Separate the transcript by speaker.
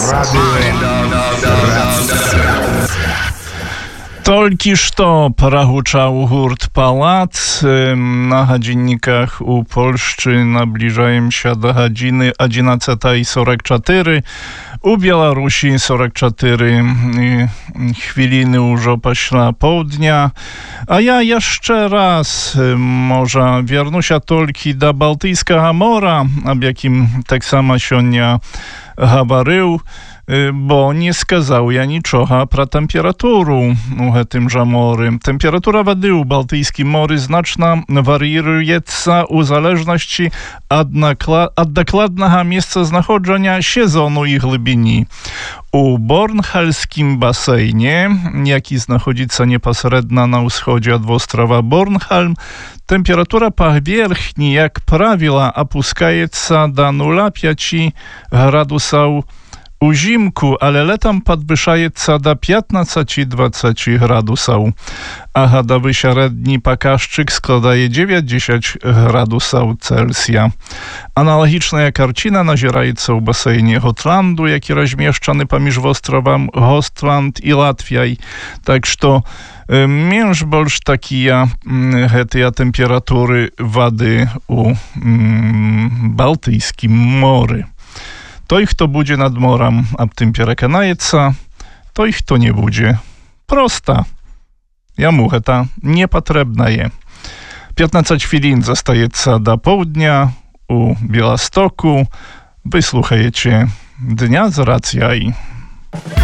Speaker 1: Толькі што прагучаў гурт «Палац». На гадзінніках у Польшчы набліжаемся да гадзіны 11:44. У Беларусі 44 хвіліны ўжо пасля поўдня. А я яшчэ раз, можа, вернуся толькі да Балтыйскага мора, аб якім таксама сёння гаварыў, бо не сказаў я нічога пра тэмпературу у гэтым жа моры. Тэмпература вады ў Балтыйскім моры значна вар'іруецца ў залежнасці ад дакладнага месцазнаходжання сезону і глыбіні. У Борнхальскім басейне, які знаходзіцца непасрэдна на ўсходзе ад вострава Борнхальм, тэмпература паверхні, як правіла, апускаецца да 0,5 градусаў узімку, але летам падвышаецца да 15-20 градусаў, а гадавы сярэдні паказчык складае 9-10 градусаў Цельсія. Аналагічная карціна назіраецца ў басейне Готланду, які размешчаны паміж востравам Гостланд і Латвіяй. Так што менш больш такія гэтыя тэмпературы вады у Балтыйскім моры. Той, хто будзе над морам, аб тым пераканаецца, той, хто не будзе. Проста. Яму гэта не патрэбнае. 15 хвілін застаецца да поўдня у Беластоку. Вы слухаеце Дня з рацыяй.